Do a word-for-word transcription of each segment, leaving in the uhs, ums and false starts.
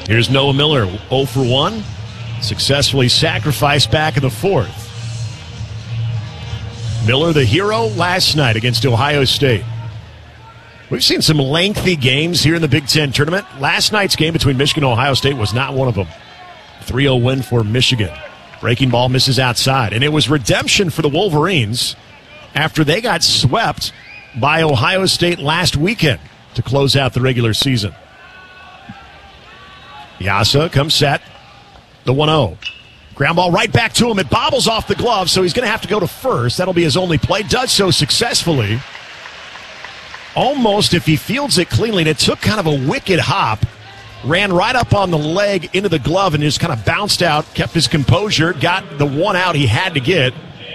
Here's Noah Miller, oh for one. Successfully sacrificed back in the fourth. Miller, the hero last night against Ohio State. We've seen some lengthy games here in the Big Ten tournament. Last night's game between Michigan and Ohio State was not one of them. three oh win for Michigan. Breaking ball misses outside. And it was redemption for the Wolverines after they got swept by Ohio State last weekend to close out the regular season. Yasa comes set. The one oh. Ground ball right back to him. It bobbles off the glove, so he's going to have to go to first. That'll be his only play. Does so successfully. Almost if he fields it cleanly. And it took kind of a wicked hop. Ran right up on the leg into the glove and just kind of bounced out. Kept his composure. Got the one out he had to get.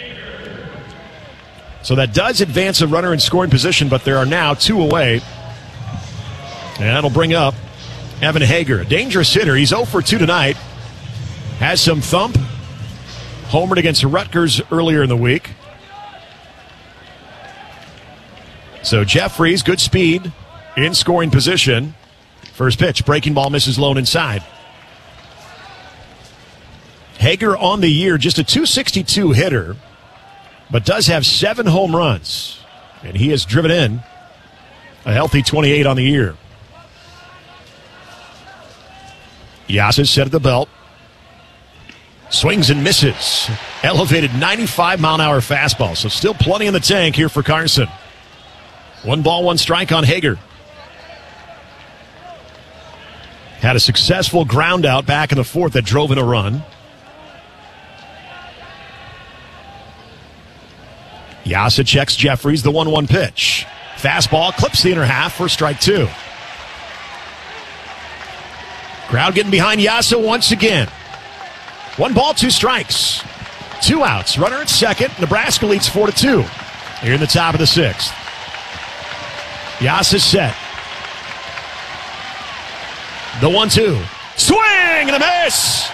So that does advance a runner in scoring position, but there are now two away. And that'll bring up Evan Hager, a dangerous hitter. He's oh for two tonight. Has some thump. Homered against Rutgers earlier in the week. So Jeffries, good speed in scoring position. First pitch, breaking ball misses low and inside. Hager on the year, just a two sixty-two hitter, but does have seven home runs. And he has driven in a healthy twenty-eight on the year. Yasa set at the belt. Swings and misses. Elevated ninety-five mile an hour fastball. So still plenty in the tank here for Carson. One ball, one strike on Hager. Had a successful ground out back in the fourth that drove in a run. Yasa checks Jeffries, the one one pitch. Fastball clips the inner half for strike two. Crowd getting behind Yasa once again. One ball, two strikes. Two outs. Runner at second. Nebraska leads four to two. Here in the top of the sixth. Yasa set. The one two. Swing and a miss.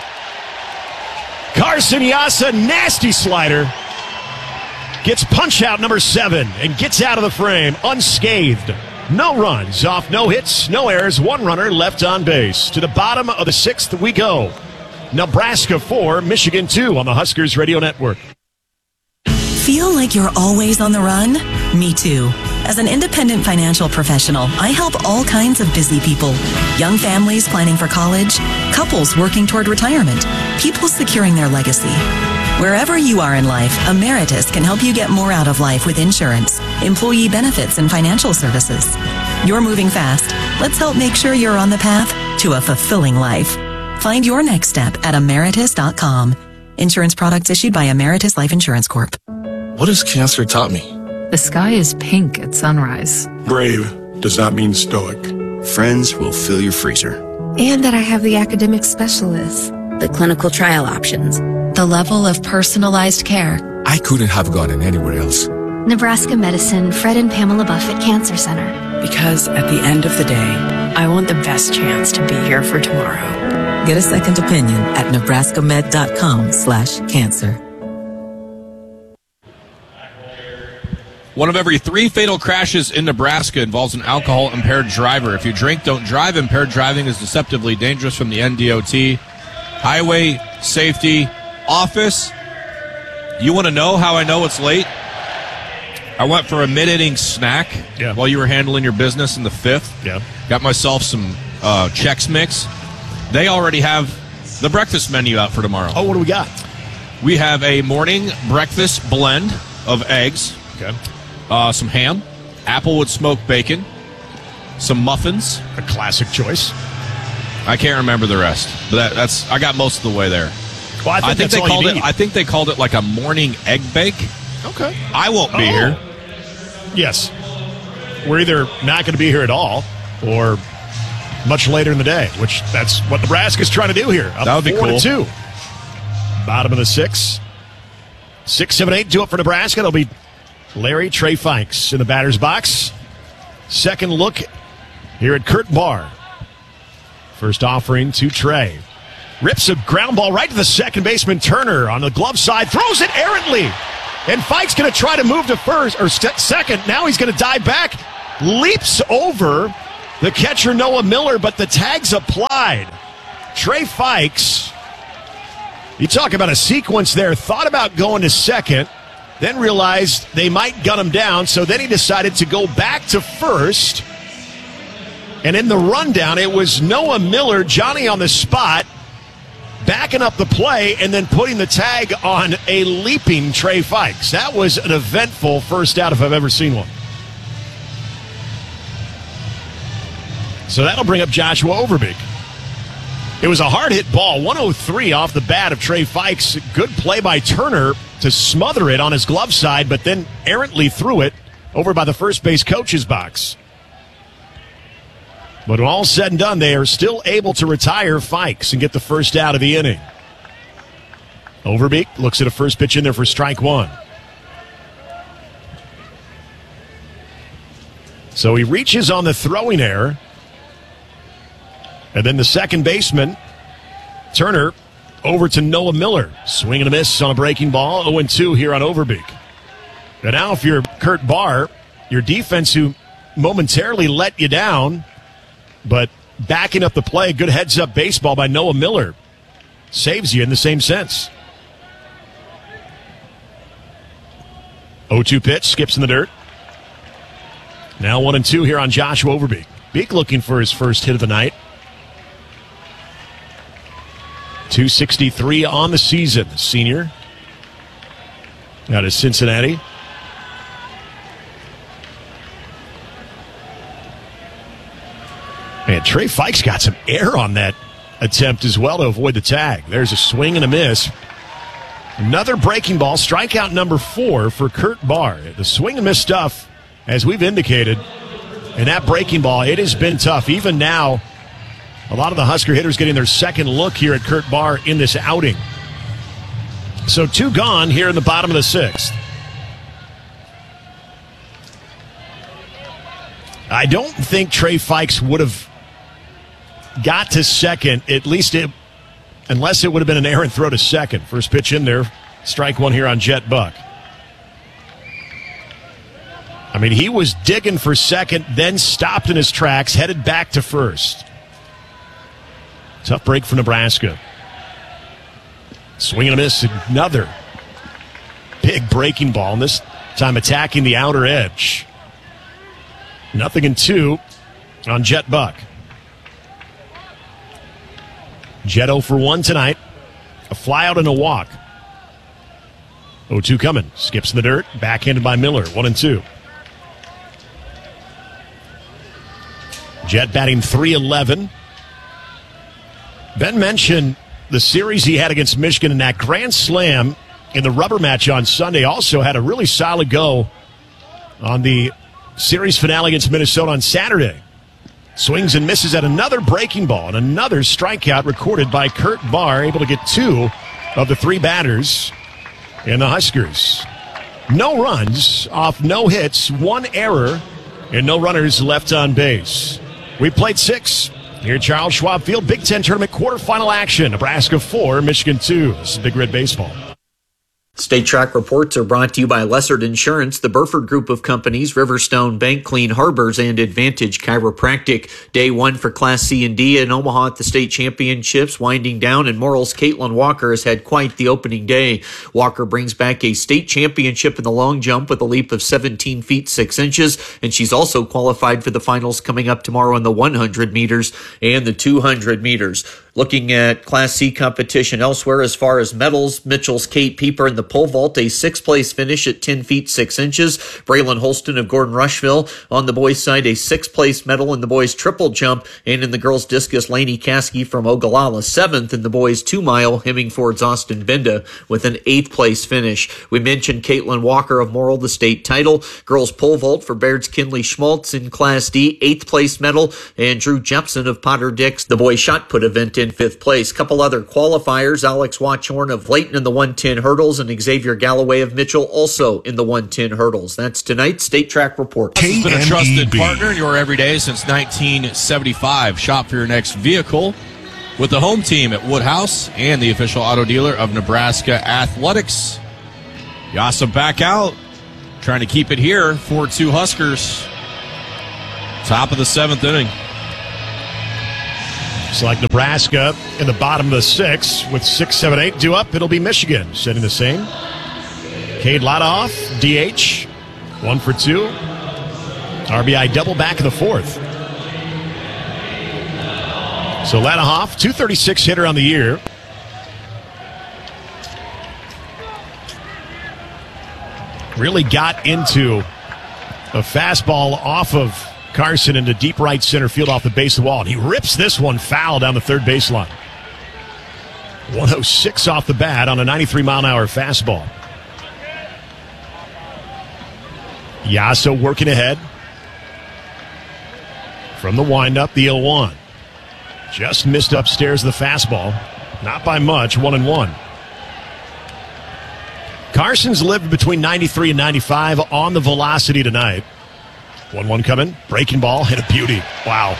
Carson Yasa, nasty slider. Gets punch out number seven and gets out of the frame unscathed. No runs off, no hits, no errors. One runner left on base. To the bottom of the sixth we go. Nebraska four, Michigan two on the Huskers Radio Network. Feel like you're always on the run? Me too. As an independent financial professional, I help all kinds of busy people. Young families planning for college, couples working toward retirement, people securing their legacy. Wherever you are in life, Emeritus can help you get more out of life with insurance, employee benefits, and financial services. You're moving fast. Let's help make sure you're on the path to a fulfilling life. Find your next step at emeritus dot com. Insurance products issued by Emeritus Life Insurance Corp. What has cancer taught me? The sky is pink at sunrise. Brave does not mean stoic. Friends will fill your freezer. And that I have the academic specialists. The clinical trial options. The level of personalized care. I couldn't have gotten anywhere else. Nebraska Medicine, Fred and Pamela Buffett Cancer Center. Because at the end of the day, I want the best chance to be here for tomorrow. Get a second opinion at nebraska med dot com slash cancer. One of every three fatal crashes in Nebraska involves an alcohol-impaired driver. If you drink, don't drive. Impaired driving is deceptively dangerous from the N D O T. Highway Safety Office. You want to know how I know it's late? I went for a mid-inning snack yeah. while you were handling your business in the fifth. Yeah. Got myself some uh, Chex Mix. They already have the breakfast menu out for tomorrow. Oh, what do we got? We have a morning breakfast blend of eggs. Okay. Uh, some ham, Applewood smoked bacon, some muffins. A classic choice. I can't remember the rest, but that, that's I got most of the way there. Well, I think, I think that's they all called you it. need. I think they called it like a morning egg bake. Okay. I won't be oh. here. Yes. We're either not going to be here at all or much later in the day, which that's what Nebraska's trying to do here. Up that would be four cool. To two. Bottom of the six. Six, seven, eight, do it for Nebraska. It'll be Larry Trey Fikes in the batter's box. Second look here at Kurt Barr. First offering to Trey. Rips a ground ball right to the second baseman Turner on the glove side. Throws it errantly. And Fikes going to try to move to first or st- second. Now he's going to dive back. Leaps over the catcher Noah Miller, but the tag's applied. Trey Fikes, you talk about a sequence there, thought about going to second, then realized they might gun him down, so then he decided to go back to first. And in the rundown, it was Noah Miller, Johnny on the spot, backing up the play and then putting the tag on a leaping Trey Fikes. That was an eventful first out if I've ever seen one. So that'll bring up Joshua Overbeek. It was a hard-hit ball, one oh three off the bat of Trey Fikes. Good play by Turner to smother it on his glove side, but then errantly threw it over by the first base coach's box. But when all's said and done, they are still able to retire Fikes and get the first out of the inning. Overbeek looks at a first pitch in there for strike one. So he reaches on the throwing error. And then the second baseman, Turner, over to Noah Miller. Swing and a miss on a breaking ball. oh and two here on Overbeek. And now if you're Kurt Barr, your defense who momentarily let you down, but backing up the play, good heads-up baseball by Noah Miller. Saves you in the same sense. oh two pitch, skips in the dirt. Now one and two here on Joshua Overbeek. Beek looking for his first hit of the night. two sixty-three on the season, the senior. Out of Cincinnati. Man, Trey Fikes got some air on that attempt as well to avoid the tag. There's a swing and a miss. Another breaking ball, strikeout number four for Kurt Barr. The swing and miss stuff, as we've indicated, and that breaking ball, it has been tough. Even now, a lot of the Husker hitters getting their second look here at Kurt Barr in this outing. So two gone here in the bottom of the sixth. I don't think Trey Fikes would have got to second, at least it, unless it would have been an errant throw to second. First pitch in there, strike one here on Jet Buck. I mean, he was digging for second, then stopped in his tracks, headed back to first. Tough break for Nebraska. Swing and a miss, another big breaking ball, and this time attacking the outer edge. Nothing in two on Jet Buck. Jet oh for one tonight. A flyout and a walk. oh two coming. Skips in the dirt. Backhanded by Miller. one and two. Jet batting three eleven. Ben mentioned the series he had against Michigan in that grand slam in the rubber match on Sunday. Also had a really solid go on the series finale against Minnesota on Saturday. Swings and misses at another breaking ball and another strikeout recorded by Kurt Barr, able to get two of the three batters in the Huskers. No runs off no hits, one error, and no runners left on base. We played six here at Charles Schwab Field. Big Ten Tournament quarterfinal action. Nebraska four, Michigan two. This is Big Red Baseball. State Track reports are brought to you by Lessard Insurance, the Burford Group of Companies, Riverstone Bank, Clean Harbors, and Advantage Chiropractic. Day one for Class C and D in Omaha at the state championships winding down, and Morrill's Caitlin Walker has had quite the opening day. Walker brings back a state championship in the long jump with a leap of seventeen feet six inches, and she's also qualified for the finals coming up tomorrow in the one hundred meters and the two hundred meters. Looking at Class C competition elsewhere as far as medals, Mitchell's Kate Pieper in the pole vault, a sixth-place finish at ten feet six inches. Braylon Holston of Gordon Rushville on the boys' side, a sixth-place medal in the boys' triple jump. And in the girls' discus, Lainey Caskey from Ogallala, seventh in the boys' two-mile. Hemingford's Austin Benda with an eighth-place finish. We mentioned Caitlin Walker of Morrill, the state title. Girls' pole vault for Baird's Kinley Schmaltz in Class D, eighth-place medal. And Drew Jepson of Potter Dix, the boys' shot put event in fifth place. Couple other qualifiers, Alex Watchhorn of Layton in the one ten hurdles and Xavier Galloway of Mitchell also in the one ten hurdles. That's tonight's State Track Report. This has been a trusted partner in your everyday since nineteen seventy-five. Shop for your next vehicle with the home team at Woodhouse and the official auto dealer of Nebraska Athletics. Yasa back out, trying to keep it here. four two Huskers. Top of the seventh inning. It's like Nebraska in the bottom of the sixth with six, seven, eight due up. It'll be Michigan setting the same. Cade Ladahoff, D H, one for two. R B I double back in the fourth. So Ladahoff, two thirty-six hitter on the year. Really got into a fastball off of Carson into deep right center field off the base of the wall. And he rips this one foul down the third baseline. one oh six off the bat on a ninety-three mile an hour fastball. Yasso working ahead. From the windup, the oh one. Just missed upstairs the fastball. Not by much, one and one. Carson's lived between ninety-three and ninety-five on the velocity tonight. one one coming. Breaking ball. Hit a beauty. Wow.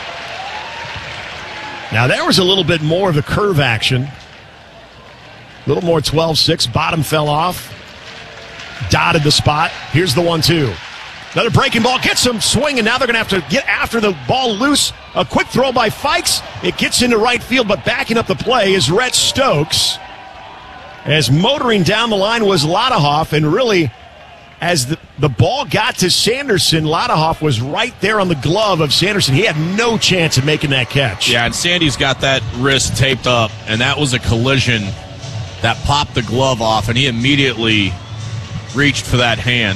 Now there was a little bit more of the curve action. A little more twelve six. Bottom fell off. Dotted the spot. Here's the one two. Another breaking ball. Gets some swing, and now they're going to have to get after the ball loose. A quick throw by Fikes. It gets into right field, but backing up the play is Rhett Stokes. As motoring down the line was Ladahoff, and really, as the, the ball got to Sanderson, Ladahoff was right there on the glove of Sanderson. He had no chance of making that catch. Yeah, and Sandy's got that wrist taped up, and that was a collision that popped the glove off, and he immediately reached for that hand.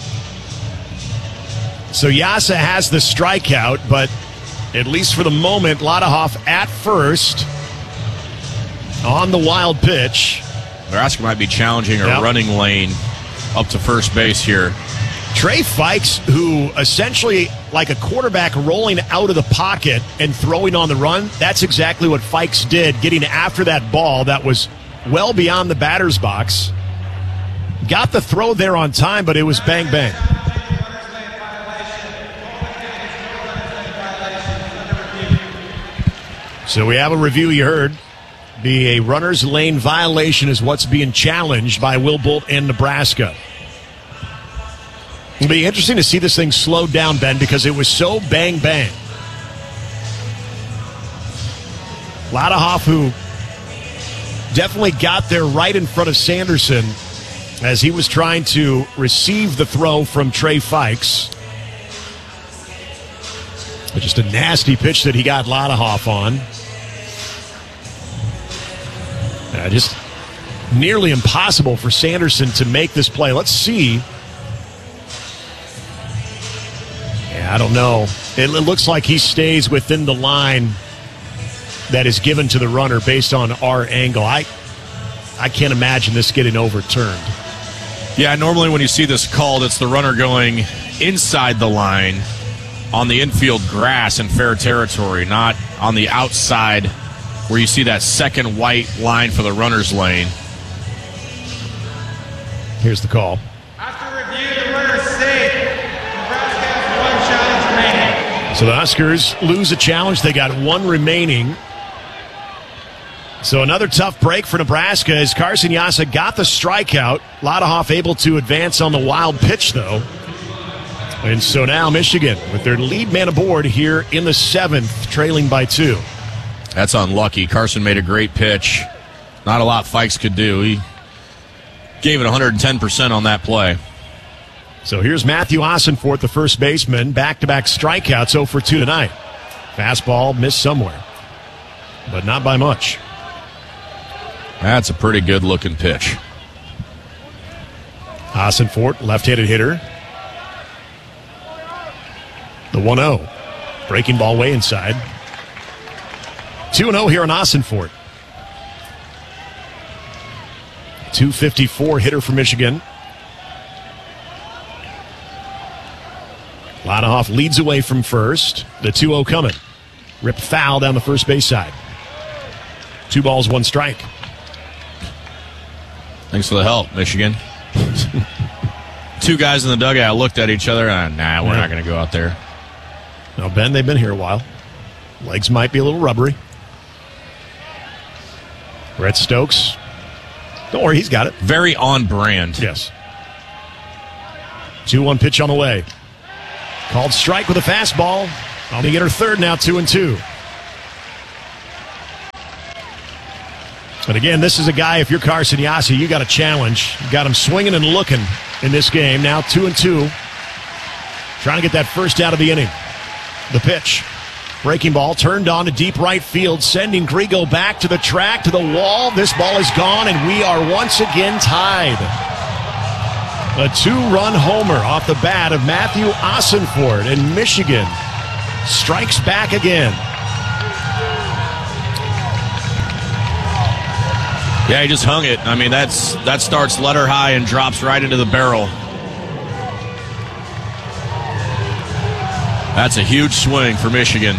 So Yasa has the strikeout, but at least for the moment, Ladahoff at first on the wild pitch. Nebraska might be challenging a yep. running lane up to first base here. Trey Fikes, who essentially like a quarterback rolling out of the pocket and throwing on the run, that's exactly what Fikes did, getting after that ball that was well beyond the batter's box. Got the throw there on time, but it was bang, bang. So we have a review you heard. Be a runner's lane violation is what's being challenged by Will Bolt and Nebraska. It'll be interesting to see this thing slow down, Ben, because it was so bang, bang. Ladahoff, who definitely got there right in front of Sanderson as he was trying to receive the throw from Trey Fikes. But just a nasty pitch that he got Ladahoff on. Uh, just nearly impossible for Sanderson to make this play. Let's see. Yeah, I don't know. It, it looks like he stays within the line that is given to the runner based on our angle. I, I can't imagine this getting overturned. Yeah, normally when you see this called, it's the runner going inside the line on the infield grass in fair territory, not on the outside where you see that second white line for the runner's lane. Here's the call. After review, the runner is safe. Nebraska has one challenge remaining. So the Huskers lose a challenge. They got one remaining. So another tough break for Nebraska as Carson Yasa got the strikeout. Ladahoff able to advance on the wild pitch, though. And so now Michigan with their lead man aboard here in the seventh, trailing by two. That's unlucky. Carson made a great pitch. Not a lot Fikes could do. He gave it one hundred ten percent on that play. So here's Matthew Ossenfort, the first baseman. Back-to-back strikeouts, oh for two tonight. Fastball missed somewhere, but not by much. That's a pretty good-looking pitch. Ossenfort, left-handed hitter. The one oh. Breaking ball way inside. two and oh here on Ossenfort. two fifty-four hitter for Michigan. Ladahoff leads away from first. The two oh coming. Ripped foul down the first base side. Two balls, one strike. Thanks for the help, Michigan. Two guys in the dugout looked at each other, and nah, we're yeah. not going to go out there. Now, Ben, they've been here a while. Legs might be a little rubbery. Rhett Stokes. Don't worry, he's got it. Very on brand. Yes. two one pitch on the way. Called strike with a fastball. On the inner third now, two and two. But again, this is a guy, if you're Carson Yasi, you got a challenge. You got him swinging and looking in this game. Now two and two. Trying to get that first out of the inning. The pitch. Breaking ball turned on to deep right field, sending Grigo back to the track, to the wall. This ball is gone, and we are once again tied. A two-run homer off the bat of Matthew Ossenfort, and Michigan strikes back again. Yeah, he just hung it. I mean, that's that starts letter high and drops right into the barrel. That's a huge swing for Michigan.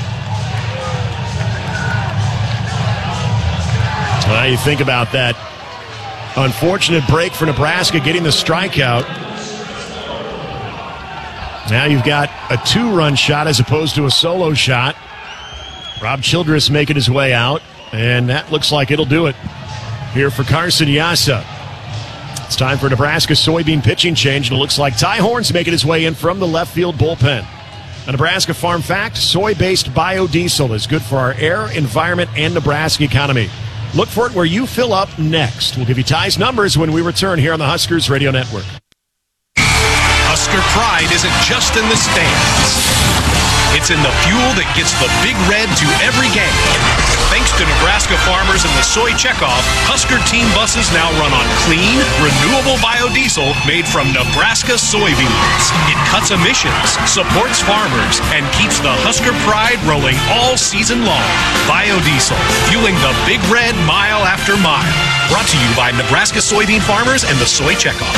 Well, you think about that unfortunate break for Nebraska getting the strikeout. Now you've got a two-run shot as opposed to a solo shot. Rob Childress making his way out, and that looks like it'll do it here for Carson Yasa. It's time for Nebraska soybean pitching change, and it looks like Ty Horn's making his way in from the left field bullpen. A Nebraska farm fact, soy-based biodiesel is good for our air, environment, and Nebraska economy. Look for it where you fill up next. We'll give you Ty's numbers when we return here on the Huskers Radio Network. Husker pride isn't just in the stands. It's in the fuel that gets the Big Red to every game. Thanks to Nebraska farmers and the soy checkoff, Husker team buses now run on clean, renewable biodiesel made from Nebraska soybeans. It cuts emissions, supports farmers, and keeps the Husker pride rolling all season long. Biodiesel, fueling the Big Red mile after mile. Brought to you by Nebraska soybean farmers and the soy checkoff.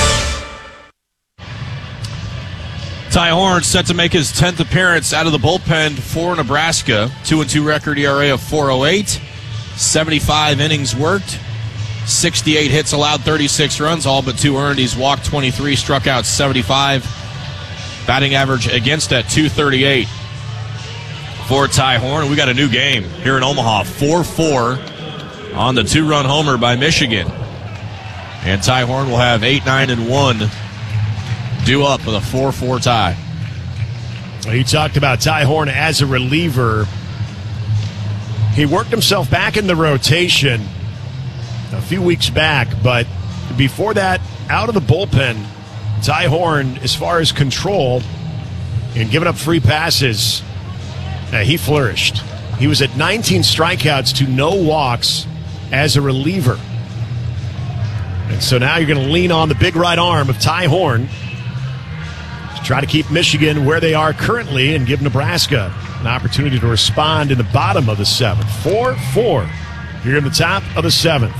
Ty Horn set to make his tenth appearance out of the bullpen for Nebraska. two and two record E R A of four oh eight. seventy-five innings worked. sixty-eight hits allowed, thirty-six runs, all but two earned. He's walked twenty-three, struck out seventy-five. Batting average against at two thirty-eight for Ty Horn. We got a new game here in Omaha. four four on the two-run homer by Michigan. And Ty Horn will have eight nine and one. Due up with a four four tie. He talked about Ty Horn as a reliever. He worked himself back in the rotation a few weeks back, but before that, out of the bullpen, Ty Horn, as far as control and giving up free passes, uh, he flourished. He was at nineteen strikeouts to no walks as a reliever. And so now you're going to lean on the big right arm of Ty Horn to try to keep Michigan where they are currently and give Nebraska an opportunity to respond in the bottom of the seventh. four four here in the top of the seventh.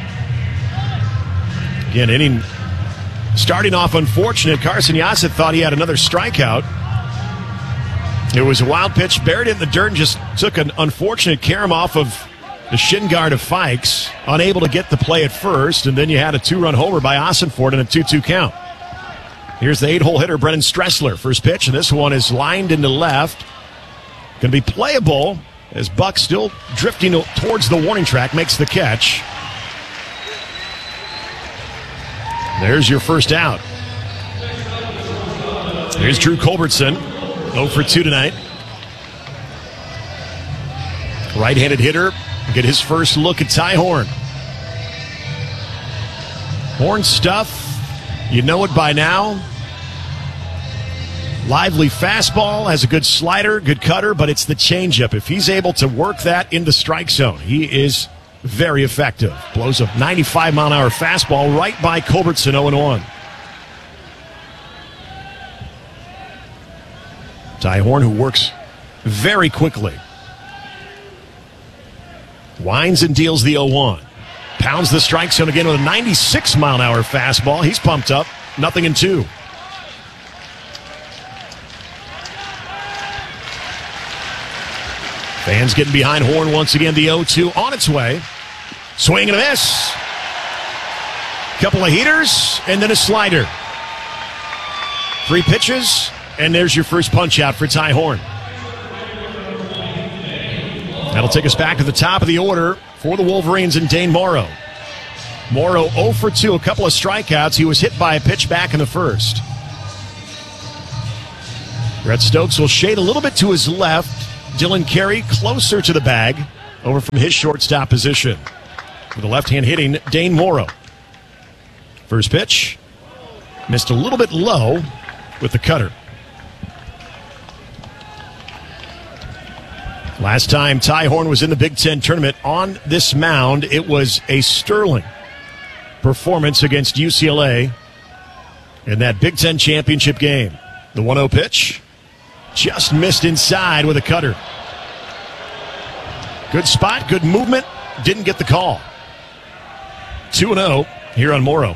Again, inning starting off unfortunate. Carson Yasa thought he had another strikeout. It was a wild pitch, buried it in the dirt, and just took an unfortunate carom off of the shin guard of Fikes, unable to get the play at first, and then you had a two-run homer by Ossenfort in a two two count. Here's the eight-hole hitter, Brennan Stressler, first pitch, and this one is lined into left. Going to be playable as Buck, still drifting towards the warning track, makes the catch. There's your first out. Here's Drew Culbertson, oh for two tonight. Right-handed hitter, get his first look at Ty Horn. Horn stuff, you know it by now. Lively fastball, has a good slider, good cutter, but it's the changeup. If he's able to work that in the strike zone, he is very effective. Blows a ninety-five mile an hour fastball right by Culbertson, oh and one. Ty Horn, who works very quickly. Winds and deals the oh one. Pounds the strike zone again with a ninety-six mile an hour fastball. He's pumped up. Nothing in two. Fans getting behind Horn once again. The oh two on its way. Swing and a miss. Couple of heaters and then a slider. Three pitches, and there's your first punch out for Ty Horn. That'll take us back to the top of the order for the Wolverines and Dane Morrow. Morrow oh for two, a couple of strikeouts. He was hit by a pitch back in the first. Brett Stokes will shade a little bit to his left. Dylan Carey closer to the bag, over from his shortstop position. with a left-hand hitting Dane Morrow. First pitch, missed a little bit low with the cutter. Last time Ty Horn was in the Big Ten tournament on this mound, it was a sterling performance against U C L A in that Big Ten championship game. The one oh pitch just missed inside with a cutter. Good spot, good movement, didn't get the call. two and oh here on Morrow.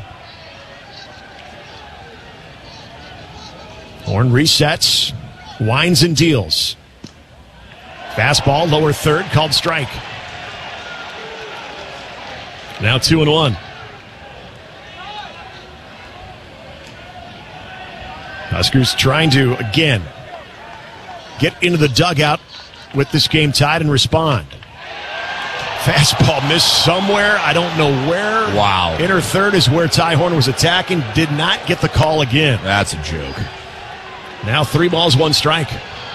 Horn resets, winds and deals. Fastball, lower third, called strike. Now two and one. Huskers trying to, again, get into the dugout with this game tied and respond. Fastball missed somewhere. I don't know where. Wow. Inner third is where Ty Horn was attacking. Did not get the call again. That's a joke. Now three balls, one strike.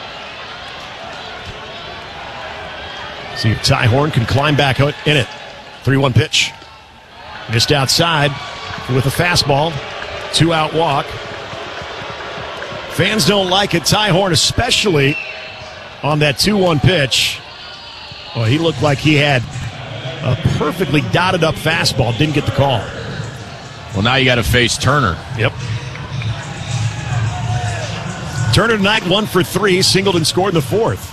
See if Ty Horn can climb back in it. three one pitch. Missed outside with a fastball. Two out walk. Fans don't like it. Ty Horn, especially on that two one pitch. Well, he looked like he had a perfectly dotted up fastball. Didn't get the call. Well, now you got to face Turner. Yep. Turner tonight, one for three, singled and scored in the fourth.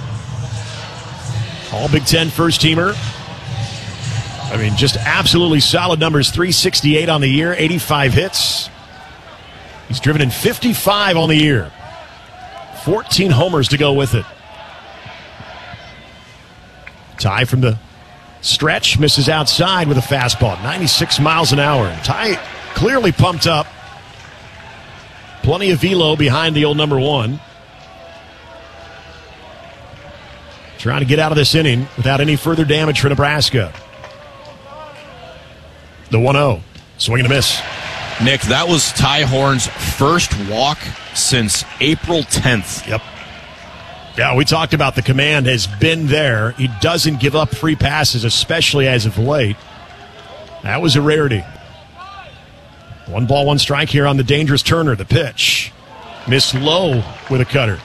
All Big Ten first-teamer. I mean, just absolutely solid numbers. three sixty-eight on the year, eighty-five hits. He's driven in fifty-five on the year. fourteen homers to go with it. Ty from the stretch misses outside with a fastball, ninety-six miles an hour. Ty clearly pumped up. Plenty of velo behind the old number one. Trying to get out of this inning without any further damage for Nebraska. The one oh. Swing and a miss. Nick, that was Ty Horn's first walk since April tenth. Yep. Yeah, we talked about the command has been there. He doesn't give up free passes, especially as of late. That was a rarity. One ball, one strike here on the dangerous Turner. The pitch. Missed low with a cutter.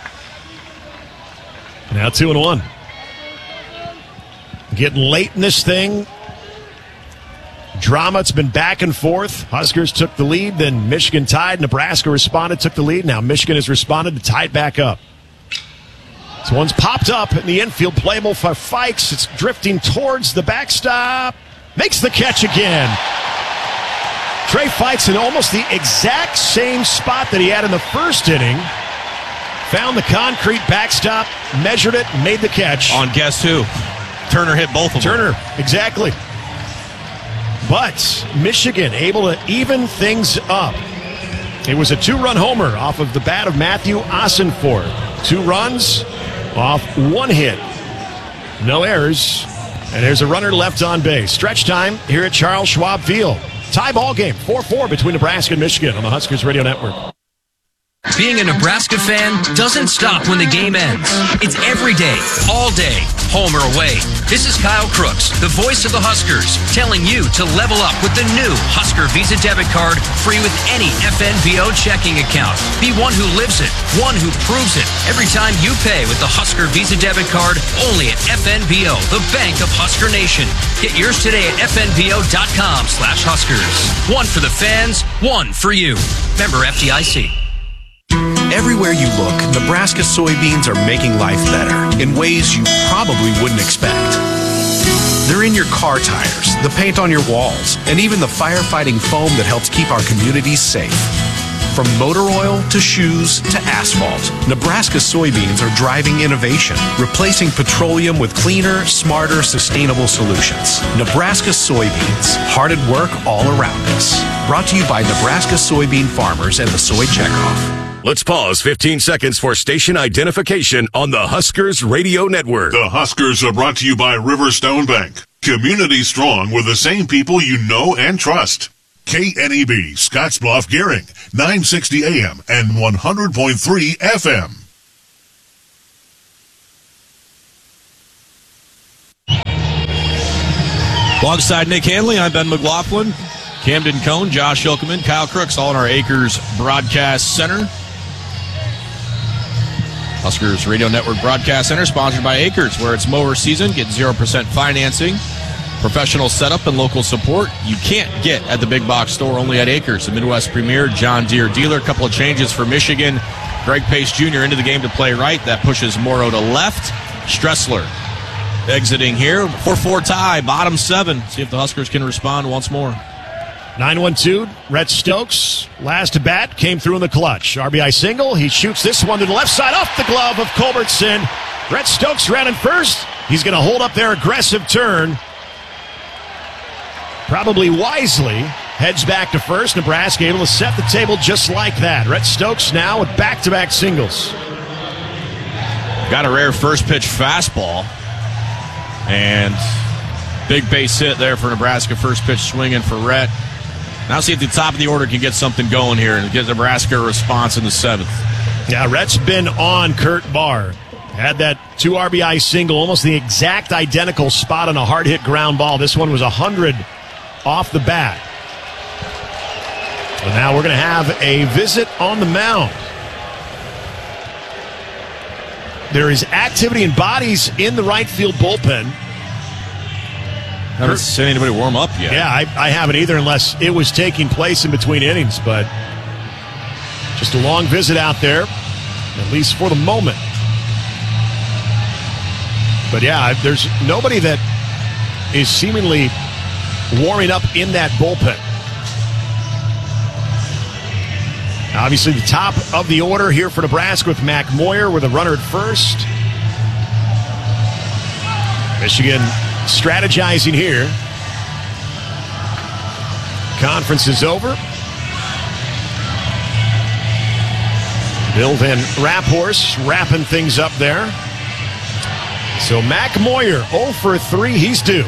Now two and one. Getting late in this thing. Drama, it's been back and forth. Huskers took the lead, then Michigan tied. Nebraska responded, took the lead. Now Michigan has responded to tie it back up. So one's popped up in the infield, playable for Fikes. It's drifting towards the backstop. Makes the catch again. Trey Fikes in almost the exact same spot that he had in the first inning. Found the concrete backstop, measured it, made the catch. On guess who? Turner hit both of them. Turner, exactly. But Michigan able to even things up. It was a two-run homer off of the bat of Matthew Ossenfort. Two runs off one hit. No errors. And there's a runner left on base. Stretch time here at Charles Schwab Field. Tie ball game, four four between Nebraska and Michigan on the Huskers Radio Network. Being a Nebraska fan doesn't stop when the game ends. It's every day, all day, home or away. This is Kyle Crooks, the voice of the Huskers, telling you to level up with the new Husker Visa debit card, free with any F N B O checking account. Be one who lives it, one who proves it. Every time you pay with the Husker Visa debit card, only at F N B O, the bank of Husker Nation. Get yours today at F N B O dot com slash Huskers. One for the fans, one for you. Member F D I C. Everywhere you look, Nebraska soybeans are making life better in ways you probably wouldn't expect. They're in your car tires, the paint on your walls, and even the firefighting foam that helps keep our communities safe. From motor oil to shoes to asphalt, Nebraska soybeans are driving innovation, replacing petroleum with cleaner, smarter, sustainable solutions. Nebraska soybeans, hard at work all around us. Brought to you by Nebraska soybean farmers and the Soy Checkoff. Let's pause fifteen seconds for station identification on the Huskers Radio Network. The Huskers are brought to you by Riverstone Bank. Community strong with the same people you know and trust. K N E B, Scottsbluff, Gearing, nine sixty A M and one hundred point three F M. Alongside Nick Hanley, I'm Ben McLaughlin. Camden Cohn, Josh Hilkeman, Kyle Crooks, all in our Acres Broadcast Center. Huskers Radio Network Broadcast Center, sponsored by Acres, where it's mower season. Get zero percent financing, professional setup, and local support you can't get at the big box store, only at Acres, the Midwest premier John Deere dealer. A couple of changes for Michigan. Greg Pace Junior into the game to play right. That pushes Morrow to left. Stressler exiting here. four four tie, bottom seven. See if the Huskers can respond once more. nine one two, Rhett Stokes, last at bat, came through in the clutch. R B I single. He shoots this one to the left side off the glove of Culbertson. Rhett Stokes ran in first. He's going to hold up their aggressive turn. Probably wisely. Heads back to first. Nebraska able to set the table just like that. Rhett Stokes now with back-to-back singles. Got a rare first pitch fastball. And big base hit there for Nebraska. First pitch swinging for Rhett. Now see if the top of the order can get something going here and get Nebraska a response in the seventh. Yeah, Rhett's been on Kurt Barr. Had that two R B I single, almost the exact identical spot on a hard hit ground ball. This one was one hundred off the bat. So now we're going to have a visit on the mound. There is activity and bodies in the right field bullpen. Haven't seen anybody warm up yet. Yeah, I, I haven't either unless it was taking place in between innings, but just a long visit out there, at least for the moment. But yeah, there's nobody that is seemingly warming up in that bullpen. Obviously, the top of the order here for Nebraska with Mac Moyer with a runner at first. Michigan strategizing here. Conference is over. Bill Van Raphorst wrapping things up there. So Mac Moyer, oh for three, he's due.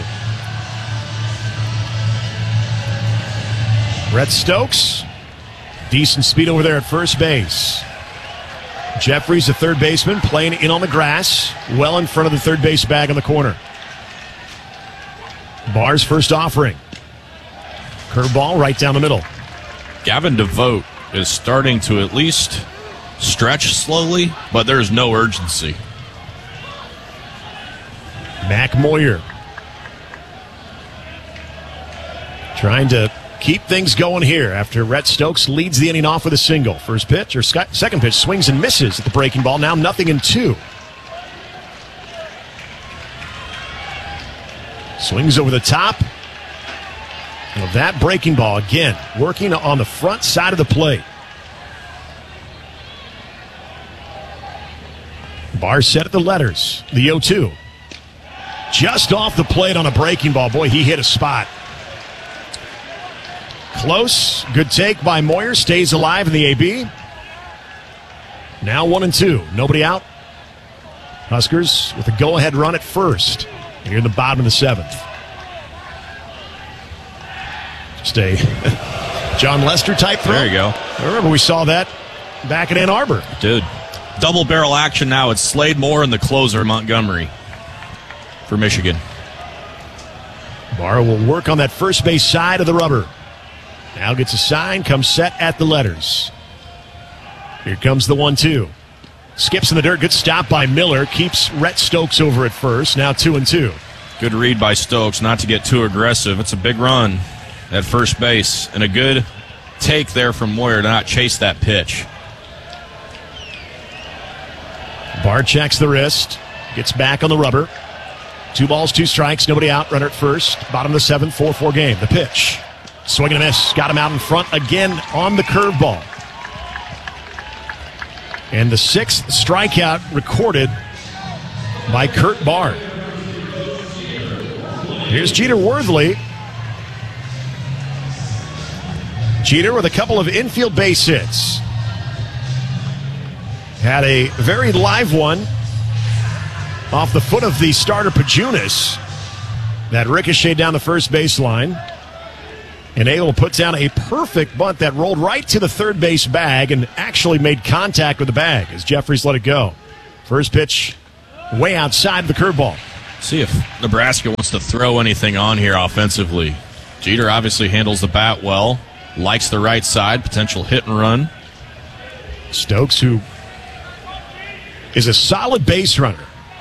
Rhett Stokes, decent speed over there at first base. Jeffries, the third baseman, playing in on the grass, well in front of the third base bag on the corner. Barr's first offering. Curveball right down the middle. Gavin DeVote is starting to at least stretch slowly, but there's no urgency. Mac Moyer trying to keep things going here after Rhett Stokes leads the inning off with a single. First pitch, or second pitch, swings and misses at the breaking ball. Now nothing in two. Swings over the top of that breaking ball. Again, working on the front side of the plate. Barr set at the letters. The oh two. Just off the plate on a breaking ball. Boy, he hit a spot. Close. Good take by Moyer. Stays alive in the A B. Now one and two. Nobody out. Huskers with a go-ahead run at first. Here in the bottom of the seventh. Just a John Lester type throw. There you go. I remember we saw that back in Ann Arbor. Dude. Double barrel action now. It's Slade Moore and the closer, Montgomery, for Michigan. Barr will work on that first base side of the rubber. Now gets a sign, comes set at the letters. Here comes the one two. Skips in the dirt. Good stop by Miller. Keeps Rhett Stokes over at first. Now two and two. Good read by Stokes not to get too aggressive. It's a big run at first base. And a good take there from Moyer to not chase that pitch. Barr checks the wrist. Gets back on the rubber. Two balls, two strikes. Nobody out. Runner at first. Bottom of the seventh. four four game. The pitch. Swing and a miss. Got him out in front again on the curveball. And the sixth strikeout recorded by Kurt Barr. Here's Jeter Worthley. Jeter with a couple of infield base hits. Had a very live one off the foot of the starter Pajunas that ricocheted down the first baseline. And able to put down a perfect bunt that rolled right to the third base bag and actually made contact with the bag as Jeffries let it go. First pitch way outside the curveball. See if Nebraska wants to throw anything on here offensively. Jeter obviously handles the bat well, likes the right side, potential hit and run. Stokes, who is a solid base runner.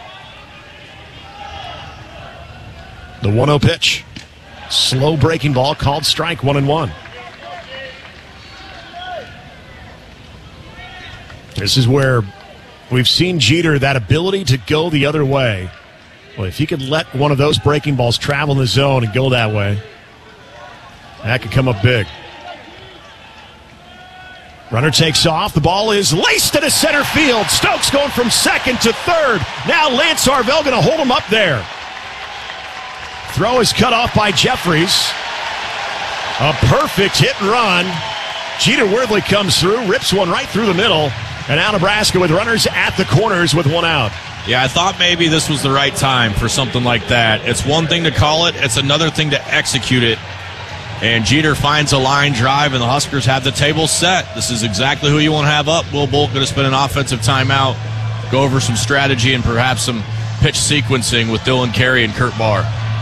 The one oh pitch. Slow breaking ball called strike, one and one. This is where we've seen Jeter, that ability to go the other way. Well, if he could let one of those breaking balls travel in the zone and go that way, that could come up big. Runner takes off. The ball is laced into center field. Stokes going from second to third. Now Lance Arvell going to hold him up there. Throw is cut off by Jeffries. A perfect hit and run. Jeter Worthley comes through, rips one right through the middle. And now Nebraska with runners at the corners with one out. Yeah, I thought maybe this was the right time for something like that. It's one thing to call it. It's another thing to execute it. And Jeter finds a line drive, and the Huskers have the table set. This is exactly who you want to have up. Will Bolt going to spend an offensive timeout, go over some strategy and perhaps some pitch sequencing with Dylan Carey and Kurt Barr.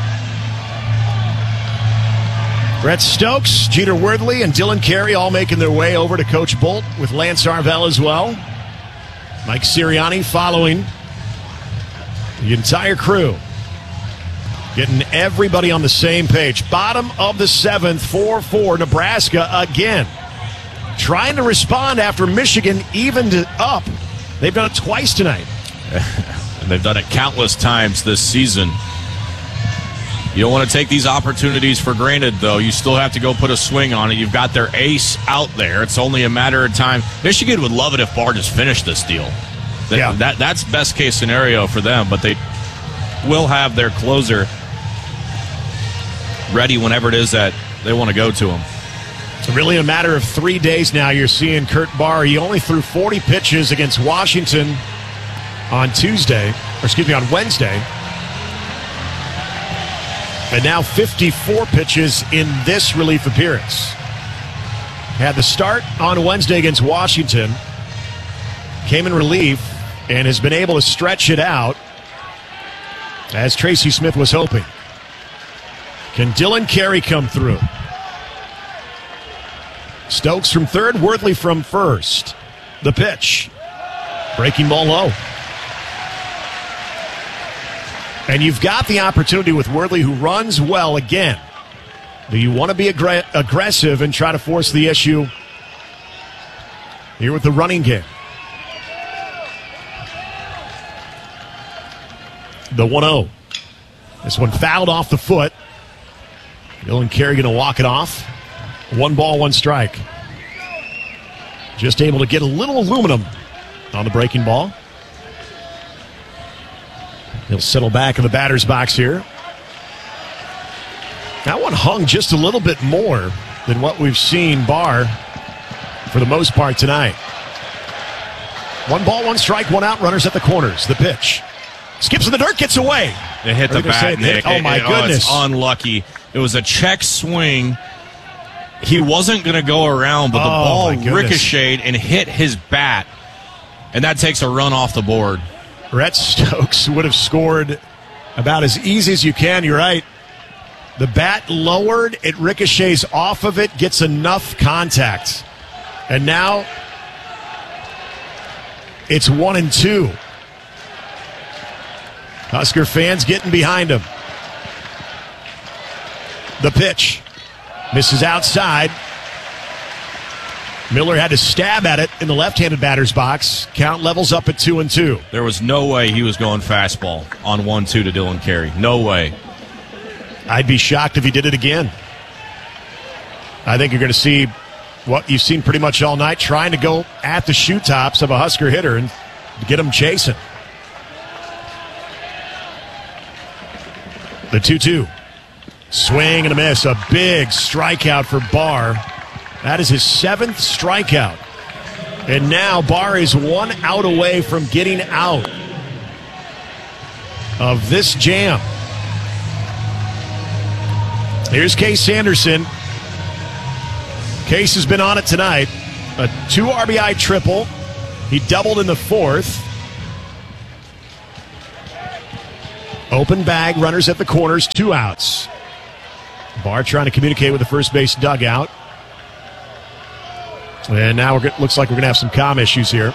Brett Stokes, Jeter Worthley, and Dylan Carey all making their way over to Coach Bolt with Lance Arvell as well. Mike Sirianni following the entire crew. Getting everybody on the same page. Bottom of the seventh, four four, Nebraska again. Trying to respond after Michigan evened it up. They've done it twice tonight. And they've done it countless times this season. You don't want to take these opportunities for granted, though. You still have to go put a swing on it. You've got their ace out there. It's only a matter of time. Michigan would love it if Barr just finished this deal. That, yeah. that, that's best case scenario for them, but they will have their closer ready whenever it is that they want to go to him. It's really a matter of three days now. You're seeing Kurt Barr. He only threw forty pitches against Washington on Tuesday, or excuse me, on Wednesday. And now fifty-four pitches in this relief appearance. Had the start on Wednesday against Washington. Came in relief and has been able to stretch it out as Tracy Smith was hoping. Can Dylan Carey come through? Stokes from third, Worthley from first. The pitch. Breaking ball low. And you've got the opportunity with Worthley, who runs well again. Do you want to be aggr- aggressive and try to force the issue here with the running game? The one oh. This one fouled off the foot. Dylan Carey going to walk it off. One ball, one strike. Just able to get a little aluminum on the breaking ball. He'll settle back in the batter's box here. That one hung just a little bit more than what we've seen Barr for the most part tonight. One ball, one strike, one out, runners at the corners. The pitch. Skips in the dirt, gets away. They hit the bat, Nick. Oh, my it, goodness. Oh, it's unlucky. It was a check swing. He wasn't going to go around, but the oh, ball ricocheted and hit his bat, and that takes a run off the board. Brett Stokes would have scored about as easy as you can. You're right. The bat lowered, it ricochets off of it, gets enough contact. And now it's one and two. Husker fans getting behind him. The pitch. Misses outside. Miller had to stab at it in the left-handed batter's box. Count levels up at two and two. There was no way he was going fastball on one two to Dylan Carey. No way. I'd be shocked if he did it again. I think you're going to see what you've seen pretty much all night, trying to go at the shoe tops of a Husker hitter and get him chasing. The two two. Swing and a miss. A big strikeout for Barr. That is his seventh strikeout. And now Barr is one out away from getting out of this jam. Here's Case Sanderson. Case has been on it tonight. A two R B I triple. He doubled in the fourth. Open bag, runners at the corners, two outs. Barr trying to communicate with the first base dugout. And now it looks like we're going to have some comm issues here.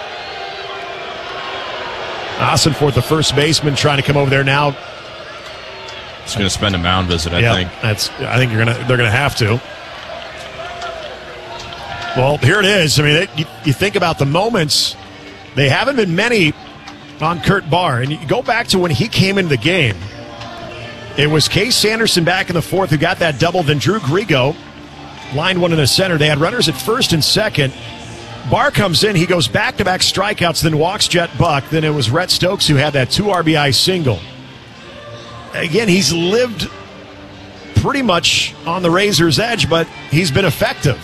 Ossenfort, the first baseman, trying to come over there now. He's going to spend a mound visit, I yeah, think. That's. I think you're gonna. They're going to have to. Well, here it is. I mean, it, you, you think about the moments. They haven't been many on Kurt Barr, and you go back to when he came into the game. It was Case Sanderson back in the fourth who got that double. Then Drew Grigo lined one in the center. They had runners at first and second. Barr comes in. He goes back-to-back strikeouts, then walks Jet Buck. Then it was Rhett Stokes who had that two R B I single. Again, he's lived pretty much on the razor's edge, but he's been effective.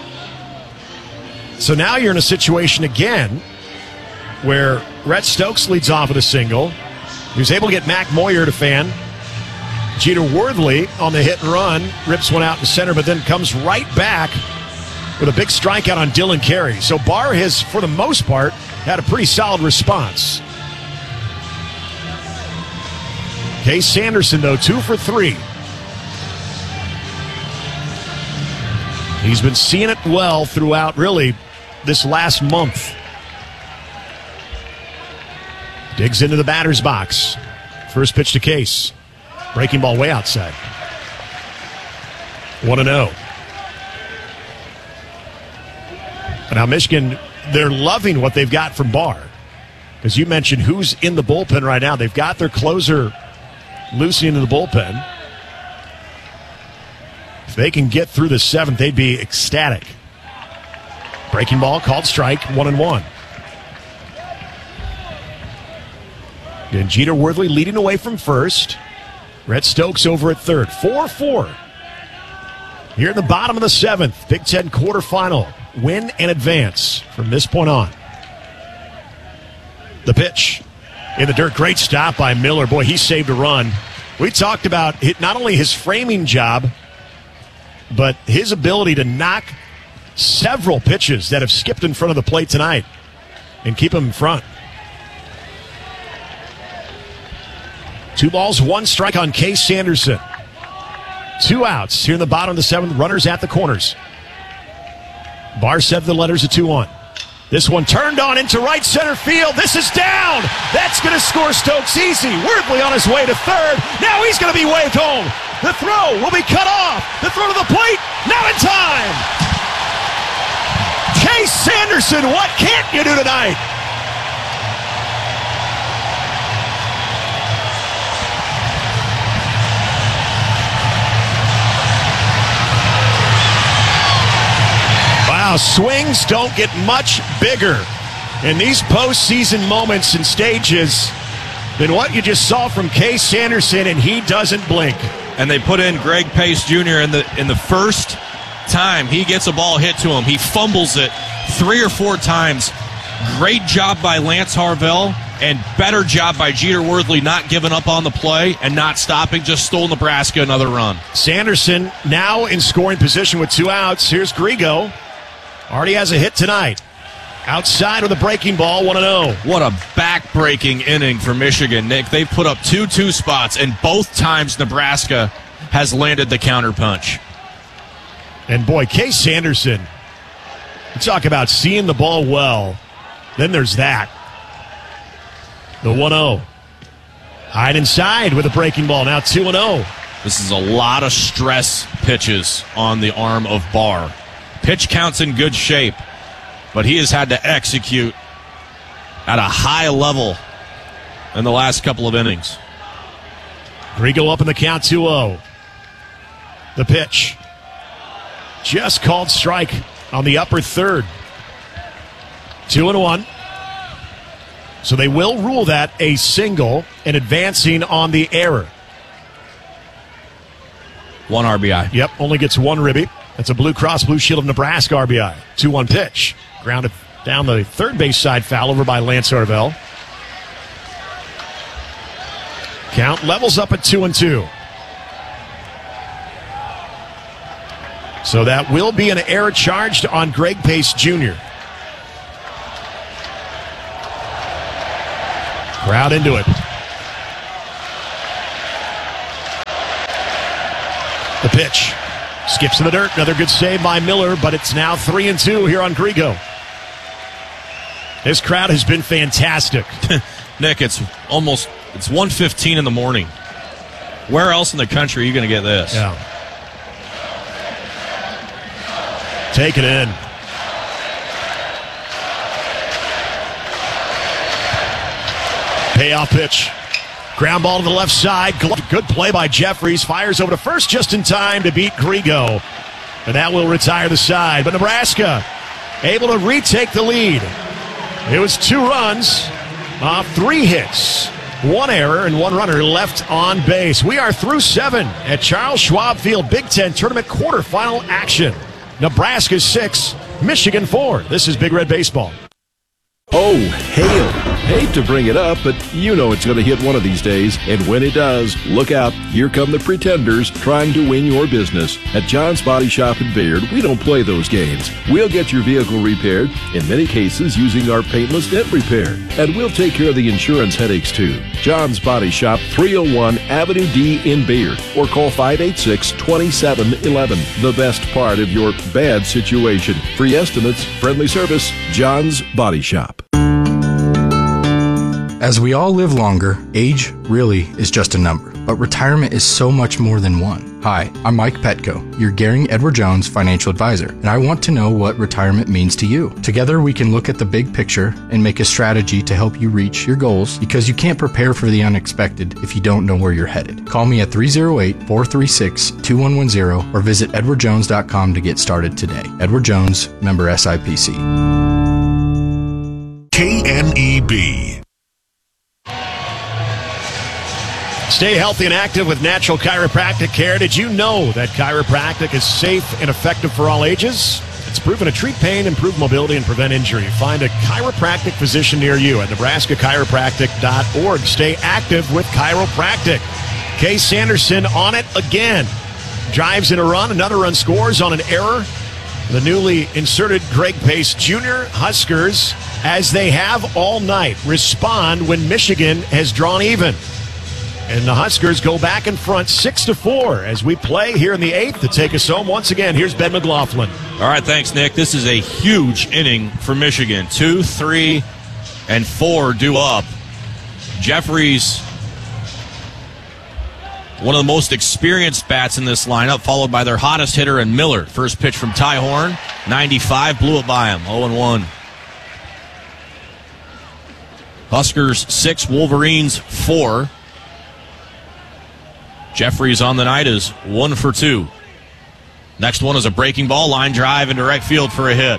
So now you're in a situation again where Rhett Stokes leads off with a single. He was able to get Mac Moyer to fan. Jeter Worthley on the hit and run, rips one out in center, but then comes right back with a big strikeout on Dylan Carey. So Barr has, for the most part, had a pretty solid response. Case Sanderson, though, two for three. He's been seeing it well throughout, really, this last month. Digs into the batter's box. First pitch to Case. Breaking ball way outside. one and oh. Now, Michigan, they're loving what they've got from Barr. As you mentioned, who's in the bullpen right now? They've got their closer loosening in the bullpen. If they can get through the seventh, they'd be ecstatic. Breaking ball, called strike, one and one. And Jeter Worthley leading away from first. Rhett Stokes over at third. four four. Here in the bottom of the seventh, Big Ten quarterfinal. Win and advance from this point on. The pitch in the dirt. Great stop by Miller. Boy, he saved a run. We talked about not only his framing job, but his ability to knock several pitches that have skipped in front of the plate tonight and keep him in front. Two balls, one strike on Case Sanderson. Two outs here in the bottom of the seventh. Runners at the corners. Barr set the letters at two one. This one turned on into right center field. This is down. That's going to score Stokes easy. Worthley on his way to third. Now he's going to be waved home. The throw will be cut off. The throw to the plate. Not in time. Case Sanderson, what can't you do tonight? Wow, swings don't get much bigger in these postseason moments and stages than what you just saw from Case Sanderson, and he doesn't blink. And they put in Greg Pace Junior in the in the first time he gets a ball hit to him. He fumbles it three or four times. Great job by Lance Harvell, and better job by Jeter Worthley not giving up on the play and not stopping, just stole Nebraska another run. Sanderson now in scoring position with two outs. Here's Grigo. Already has a hit tonight. Outside with a breaking ball, one and oh. What a back-breaking inning for Michigan, Nick. They put up two two spots, and both times Nebraska has landed the counterpunch. And boy, Case Sanderson, you talk about seeing the ball well. Then there's that. The one oh. Hide inside with a breaking ball. Now two and oh. This is a lot of stress pitches on the arm of Barr. Pitch count's in good shape, but he has had to execute at a high level in the last couple of innings. Grigo up in the count, two oh. The pitch. Just called strike on the upper third. Two and one. So they will rule that a single and advancing on the error. One R B I. Yep, only gets one ribby. That's a Blue Cross Blue Shield of Nebraska R B I. two one pitch. Grounded down the third base side foul over by Lance Harvell. Count levels up at two and two. So that will be an error charged on Greg Pace Junior Crowd into it. The pitch. Skips in the dirt. Another good save by Miller, but it's now three and two here on Griego. This crowd has been fantastic. Nick, it's almost it's one fifteen in the morning. Where else in the country are you going to get this? Yeah. Take it in. Payoff pitch. Ground ball to the left side. Good play by Jeffries. Fires over to first just in time to beat Griego. And that will retire the side. But Nebraska able to retake the lead. It was two runs off three hits. One error and one runner left on base. We are through seven at Charles Schwab Field Big Ten Tournament quarterfinal action. Nebraska six, Michigan four. This is Big Red Baseball. Oh, hail. Hate to bring it up, but you know it's going to hit one of these days. And when it does, look out. Here come the pretenders trying to win your business. At John's Body Shop in Bayard, we don't play those games. We'll get your vehicle repaired, in many cases using our paintless dent repair. And we'll take care of the insurance headaches too. John's Body Shop, three oh one Avenue D in Bayard. Or call five eight six, two seven one one. The best part of your bad situation. Free estimates, friendly service, John's Body Shop. As we all live longer, age really is just a number, but retirement is so much more than one. Hi, I'm Mike Petco, your Gehring Edward Jones financial advisor, and I want to know what retirement means to you. Together we can look at the big picture and make a strategy to help you reach your goals, because you can't prepare for the unexpected if you don't know where you're headed. Call me at three oh eight, four three six, two one one zero or visit edward jones dot com to get started today. Edward Jones, member S I P C. K N E B. Stay healthy and active with Natural Chiropractic Care. Did you know that chiropractic is safe and effective for all ages? It's proven to treat pain, improve mobility, and prevent injury. Find a chiropractic physician near you at nebraska chiropractic dot org. Stay active with chiropractic. Case Sanderson on it again. Drives in a run. Another run scores on an error. The newly inserted Greg Pace Junior Huskers, as they have all night, respond when Michigan has drawn even. And the Huskers go back in front six to four as we play here in the eighth to take us home. Once again, here's Ben McLaughlin. All right, thanks, Nick. This is a huge inning for Michigan. Two, three, and four due up. Jeffries, one of the most experienced bats in this lineup, followed by their hottest hitter in Miller. First pitch from Ty Horn, ninety-five, blew it by him, oh and one. Huskers six, Wolverines four. Jeffries on the night is one for two. Next one is a breaking ball, line drive into right field for a hit.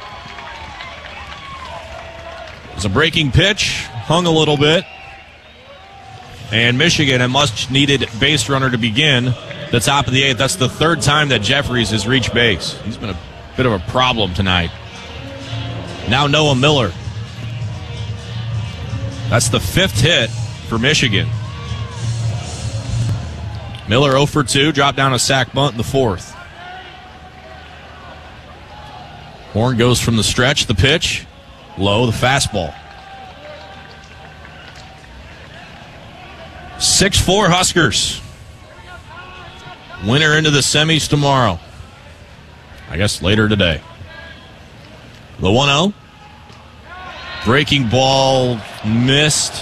It was a breaking pitch, hung a little bit. And Michigan, a much-needed base runner to begin the top of the eighth. That's the third time that Jeffries has reached base. He's been a bit of a problem tonight. Now Noah Miller. That's the fifth hit for Michigan. Miller oh for two, dropped down a sac bunt in the fourth. Horn goes from the stretch, the pitch, low, the fastball. six four Huskers. Winner into the semis tomorrow. I guess later today. The one oh. Breaking ball missed.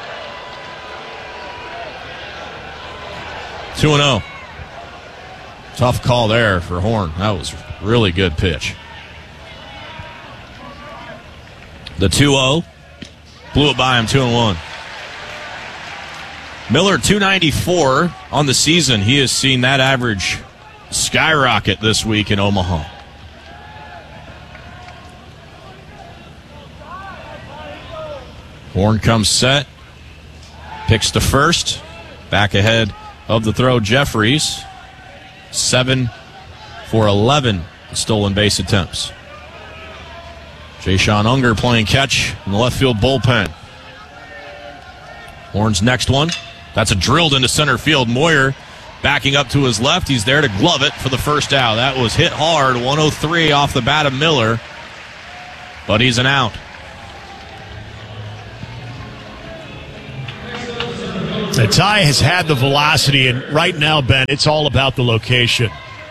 two and oh. Tough call there for Horn. That was a really good pitch. The two oh. Blew it by him, two and one. Miller, two ninety-four on the season. He has seen that average skyrocket this week in Omaha. Horn comes set. Picks to first. Back ahead of the throw, Jeffries. Seven for eleven stolen base attempts. Jay-Sean Unger playing catch in the left field bullpen. Horn's next one. That's a drilled into center field. Moyer backing up to his left. He's there to glove it for the first out. That was hit hard. one oh three off the bat of Miller. But he's an out. The Ty has had the velocity, and right now, Ben, it's all about the location.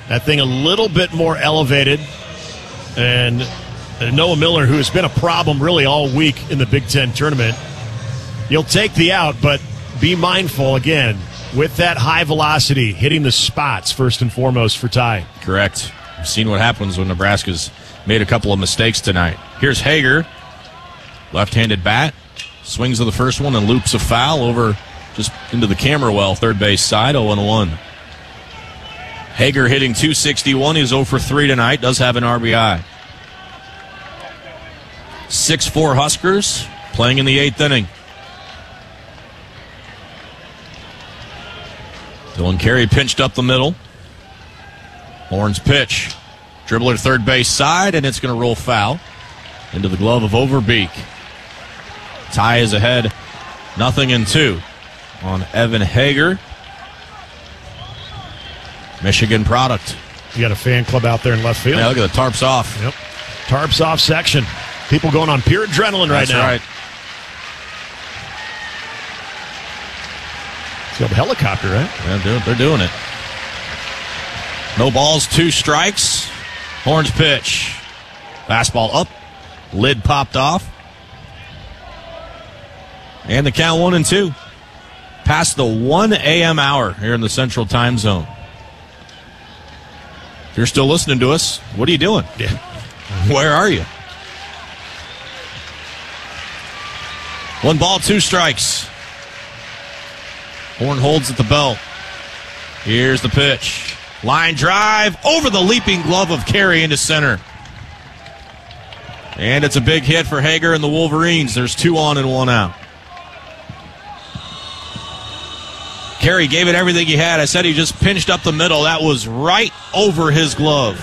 That thing a little bit more elevated. And Noah Miller, who has been a problem really all week in the Big Ten tournament, you'll take the out, but be mindful, again, with that high velocity, hitting the spots first and foremost for Ty. Correct. We've seen what happens when Nebraska's made a couple of mistakes tonight. Here's Hager. Left-handed bat. Swings of the first one and loops a foul over just into the camera well, third base side, oh and one. Hager hitting two sixty-one. He's oh for three tonight. Does have an R B I. six four Huskers playing in the eighth inning. Dylan Carey pinched up the middle. Horn's pitch. Dribbler third base side, and it's going to roll foul into the glove of Overbeek. Ty is ahead, nothing in two on Evan Hager. Michigan product. You got a fan club out there in left field. Yeah, look at the tarps off. Yep. Tarps off section. People going on pure adrenaline right That's now. Right. It's called a helicopter, right? Yeah, they're, they're doing it. No balls, two strikes. Horn's pitch. Fastball up. Lid popped off. And the count one and two. Past the one a.m. hour here in the Central Time Zone. If you're still listening to us, what are you doing? Yeah. Where are you? One ball, two strikes. Horn holds at the belt. Here's the pitch. Line drive over the leaping glove of Carey into center. And it's a big hit for Hager and the Wolverines. There's two on and one out. Carey gave it everything he had. I said he just pinched up the middle. That was right over his glove.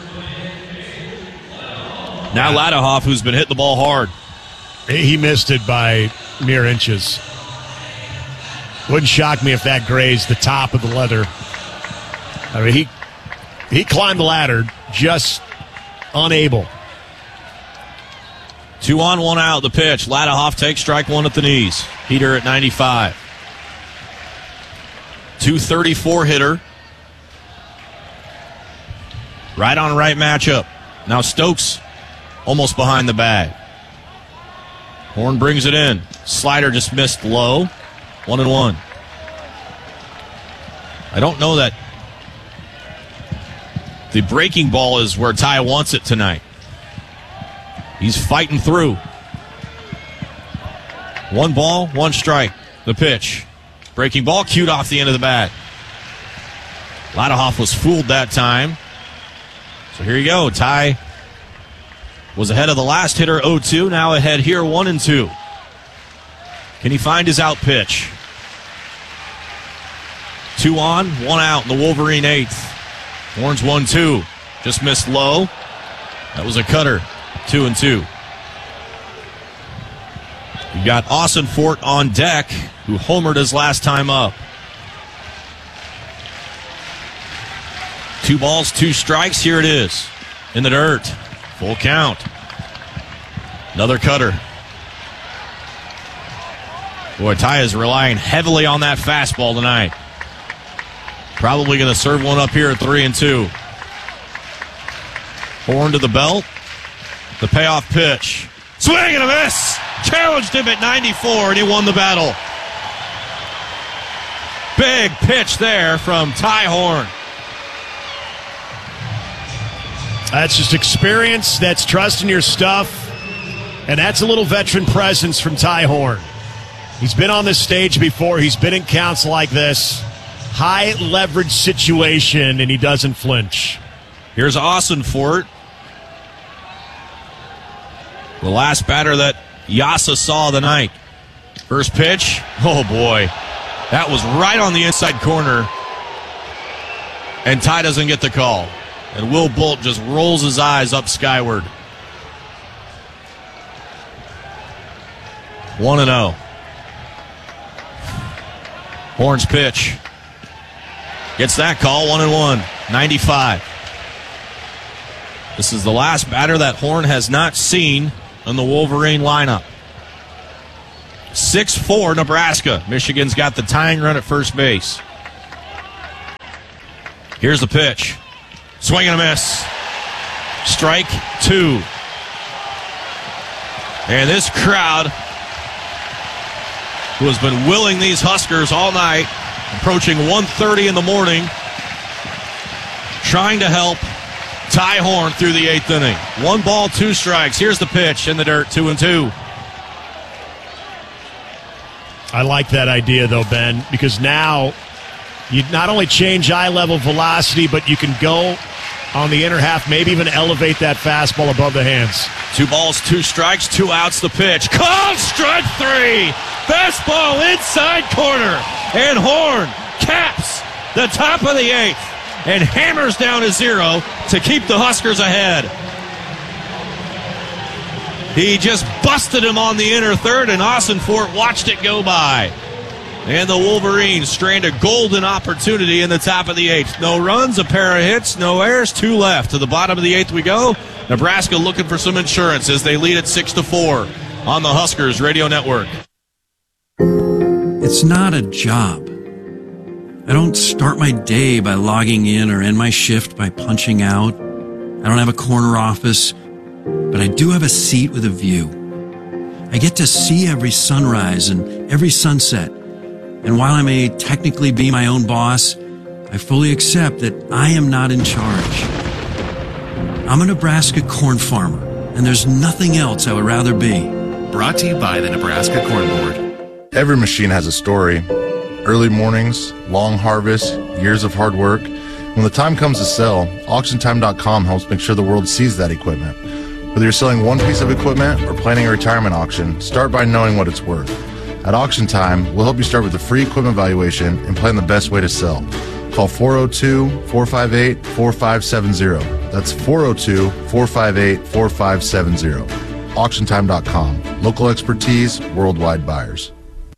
Now Ladahoff, who's been hitting the ball hard. He missed it by mere inches. Wouldn't shock me if that grazed the top of the leather. I mean, he he climbed the ladder, just unable. Two on, one out. The pitch. Ladahoff takes strike one at the knees. Heater at ninety-five. two thirty-four hitter. Right on right matchup. Now Stokes almost behind the bag. Horn brings it in. Slider just missed low. One and one. I don't know that the breaking ball is where Ty wants it tonight. He's fighting through. One ball, one strike. The pitch. Breaking ball cued off the end of the bat. Ladahoff was fooled that time. So here you go. Ty was ahead of the last hitter oh two. Now ahead here one and two. Can he find his out pitch? Two on, one out in the Wolverine eighth. Horns one two. Just missed low. That was a cutter. Two and two. You got Austin Fort on deck, who homered his last time up. Two balls, two strikes. Here it is. In the dirt. Full count. Another cutter. Boy, Ty is relying heavily on that fastball tonight. Probably going to serve one up here at three and two. Horn to the belt. The payoff pitch. Swing and a miss. Challenged him at ninety-four, and he won the battle. Big pitch there from Ty Horn. That's just experience. That's trust in your stuff. And that's a little veteran presence from Ty Horn. He's been on this stage before. He's been in counts like this. High leverage situation, and he doesn't flinch. Here's Austin Fort. The last batter that Yasa saw the night. First pitch. Oh, boy. That was right on the inside corner. And Ty doesn't get the call. And Will Bolt just rolls his eyes up skyward. one and oh. Horn's pitch. Gets that call, one and one. ninety-five. This is the last batter that Horn has not seen in the Wolverine lineup. six four Nebraska. Michigan's got the tying run at first base. Here's the pitch. Swing and a miss. Strike two. And this crowd, who has been willing these Huskers all night, approaching one thirty in the morning, trying to help Ty Horn through the eighth inning. One ball, two strikes. Here's the pitch in the dirt, two and two. I like that idea, though, Ben, because now you not only change eye-level velocity, but you can go on the inner half, maybe even elevate that fastball above the hands. Two balls, two strikes, two outs, the pitch. Called strike three. Fastball inside corner. And Horn caps the top of the eighth and hammers down to zero to keep the Huskers ahead. He just busted him on the inner third, and Ossenfort watched it go by. And the Wolverines strained a golden opportunity in the top of the eighth. No runs, a pair of hits, no errors, two left. To the bottom of the eighth we go. Nebraska looking for some insurance as they lead at six to four on the Huskers Radio Network. It's not a job. I don't start my day by logging in or end my shift by punching out. I don't have a corner office, but I do have a seat with a view. I get to see every sunrise and every sunset. And while I may technically be my own boss, I fully accept that I am not in charge. I'm a Nebraska corn farmer, and there's nothing else I would rather be. Brought to you by the Nebraska Corn Board. Every machine has a story. Early mornings, long harvests, years of hard work. When the time comes to sell, auction time dot com helps make sure the world sees that equipment. Whether you're selling one piece of equipment or planning a retirement auction, start by knowing what it's worth. At Auction Time, we'll help you start with a free equipment valuation and plan the best way to sell. Call four oh two, four five eight, four five seven zero. That's four oh two, four five eight, four five seven zero. auction time dot com. Local expertise, worldwide buyers.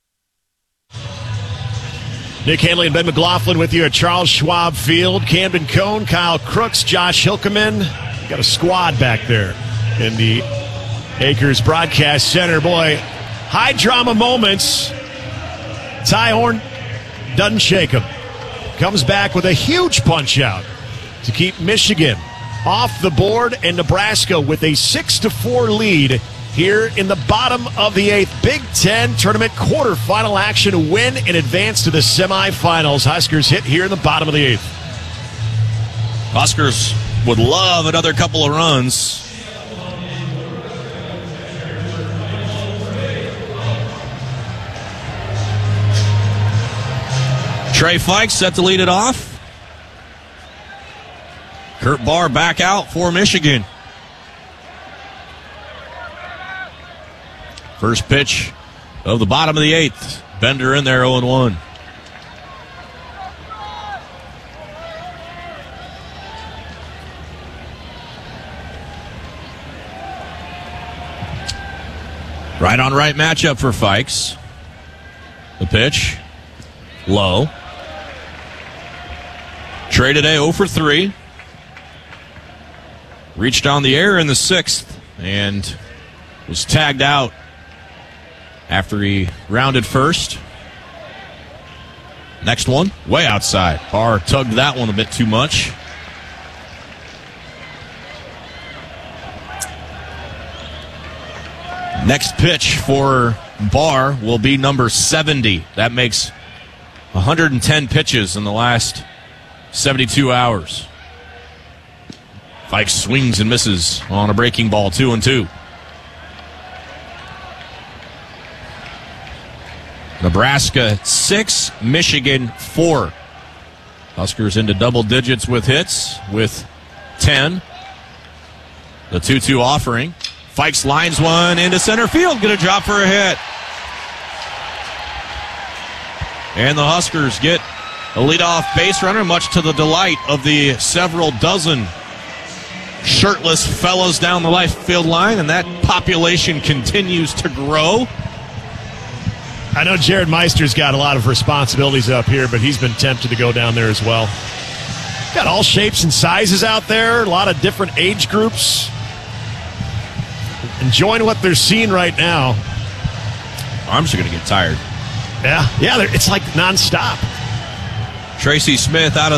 Nick Hanley and Ben McLaughlin with you at Charles Schwab Field. Camden Cohn, Kyle Crooks, Josh Hilkeman. Got a squad back there in the Acres Broadcast Center. Boy, high drama moments. Ty Horn doesn't shake him. Comes back with a huge punch out to keep Michigan off the board, and Nebraska with a six to four lead here in the bottom of the eighth. Big Ten tournament quarterfinal action, win and advance to the semifinals. Huskers hit here in the bottom of the eighth. Huskers would love another couple of runs. Trey Fikes set to lead it off. Kurt Barr back out for Michigan. First pitch of the bottom of the eighth. Bender in there, oh and one. Right on right matchup for Fikes. The pitch. Low. Trey today oh for three. Reached on the air in the sixth and was tagged out after he rounded first. Next one, way outside. Barr tugged that one a bit too much. Next pitch for Barr will be number seventy. That makes one hundred ten pitches in the last seventy-two hours. Fikes swings and misses on a breaking ball, two and two. Nebraska six, Michigan four. Huskers into double digits with hits with ten. The two two offering. Fikes lines one into center field. Going to drop for a hit. And the Huskers get a leadoff base runner, much to the delight of the several dozen shirtless fellows down the left field line, and that population continues to grow. I know Jared Meister's got a lot of responsibilities up here, but he's been tempted to go down there as well. Got all shapes and sizes out there, a lot of different age groups. Enjoying what they're seeing right now. Arms are going to get tired. Yeah, yeah, it's like nonstop. Tracy Smith out of